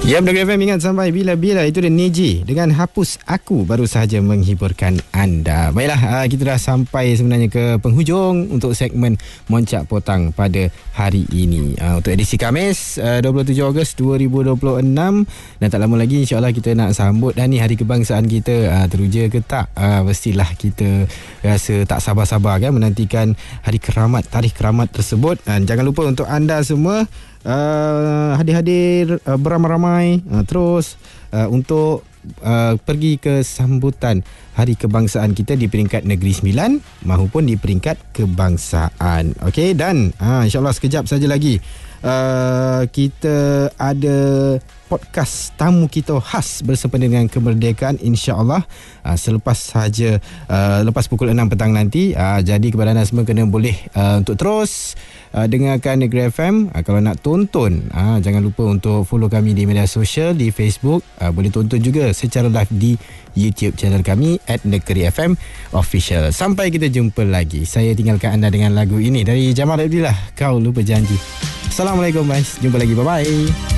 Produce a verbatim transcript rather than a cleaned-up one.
Ya, Negeri F M, ingat sampai bila-bila. Itu dia Neji dengan Hapus Aku baru sahaja menghiburkan anda. Baiklah, kita dah sampai sebenarnya ke penghujung untuk segmen Moncak Potang pada hari ini. Untuk edisi Khamis dua puluh tujuh Ogos dua ribu dua puluh enam. Dan tak lama lagi insya-Allah kita nak sambut dah ni hari kebangsaan kita. Teruja ke tak? Pastilah kita rasa tak sabar-sabar kan menantikan hari keramat, tarikh keramat tersebut. Dan jangan lupa untuk anda semua Uh, hadir-hadir uh, beramai-ramai uh, terus uh, untuk uh, pergi ke sambutan hari kebangsaan kita di peringkat Negeri Sembilan maupun di peringkat kebangsaan. Okey, dan uh, insya-Allah sekejap saja lagi uh, kita ada podcast tamu kita khas bersempena dengan kemerdekaan, insya-Allah uh, selepas saja uh, lepas pukul enam petang nanti. Uh, jadi kepada anda semua kena boleh uh, untuk terus uh, dengarkan Negeri F M. Uh, kalau nak tonton, uh, jangan lupa untuk follow kami di media sosial, di Facebook. Uh, boleh tonton juga secara live di YouTube channel kami at Negeri F M Official. Sampai kita jumpa lagi. Saya tinggalkan anda dengan lagu ini dari Jamal Abdillah, Kau Lupa Janji. Assalamualaikum guys. Jumpa lagi. Bye-bye.